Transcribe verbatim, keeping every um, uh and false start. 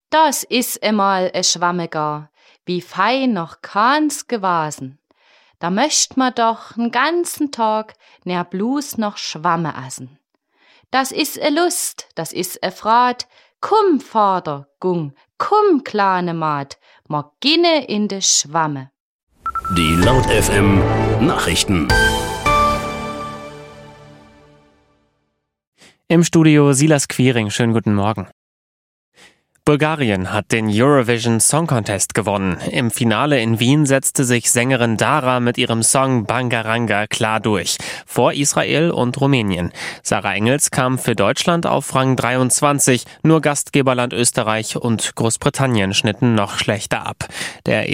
Das is emal e Schwamme gar, wie fein noch keins gewesen. Da möcht ma doch n ganzen Tag ner blus noch Schwamme essen. Das is e Lust, das is e Frat, kumm, Vater, gung, kumm, kleine Maat, ma ginne in de Schwamme. Die Laut F M Nachrichten. Im Studio Silas Quiring, schönen guten Morgen. Bulgarien hat den Eurovision Song Contest gewonnen. Im Finale in Wien setzte sich Sängerin Dara mit ihrem Song Bangaranga klar durch, vor Israel und Rumänien. Sarah Engels kam für Deutschland auf Rang dreiundzwanzig, nur Gastgeberland Österreich und Großbritannien schnitten noch schlechter ab. Der